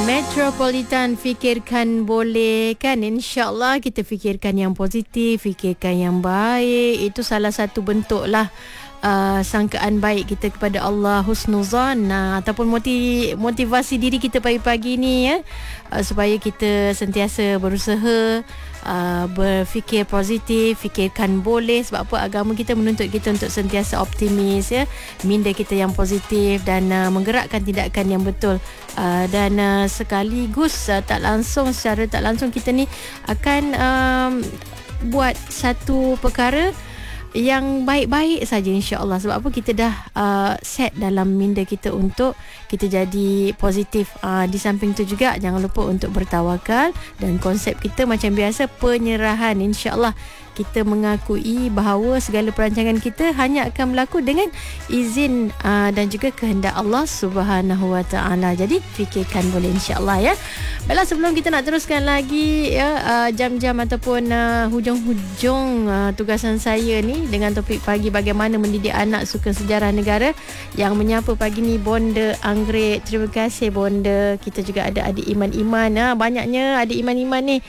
Metropolitan, fikirkan boleh kan, insyaAllah kita fikirkan yang positif, fikirkan yang baik. Itu salah satu bentuk lah sangkaan baik kita kepada Allah, husnuzan, ataupun motivasi diri kita pagi-pagi ni ya, supaya kita sentiasa berusaha berfikir positif, fikirkan boleh. Sebab apa? Agama kita menuntut kita untuk sentiasa optimis ya, minda kita yang positif dan menggerakkan tindakan yang betul, dan sekaligus secara tak langsung kita ni akan buat satu perkara yang baik-baik saja, insya-Allah. Sebab apa? Kita dah set dalam minda kita untuk kita jadi positif. Di samping tu juga jangan lupa untuk bertawakal, dan konsep kita macam biasa penyerahan. Insya-Allah kita mengakui bahawa segala perancangan kita hanya akan berlaku dengan izin dan juga kehendak Allah Subhanahu Wa Taala. Jadi fikirkan boleh, insya-Allah ya. Baiklah, sebelum kita nak teruskan lagi ya, jam-jam ataupun hujung-hujung tugasan saya ni dengan topik pagi bagaimana mendidik anak suka sejarah negara, yang menyapa pagi ni Bonda Anggrek. Terima kasih Bonda. Kita juga ada adik Iman-Iman. Banyaknya adik Iman-Iman ni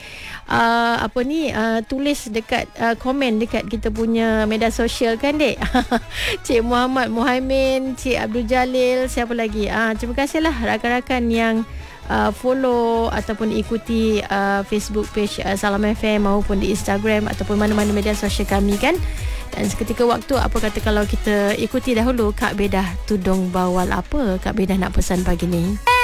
tulis dekat komen dekat kita punya media sosial kan dek. Cik Muhammad Muhaimin, Cik Abdul Jalil, siapa lagi? Terima kasihlah rakan-rakan yang follow ataupun ikuti Facebook page Salam FM maupun di Instagram ataupun mana-mana media sosial kami kan. Dan seketika waktu, apa kata kalau kita ikuti dahulu Kak Bedah Tudung Bawal. Apa Kak Bedah nak pesan pagi ni?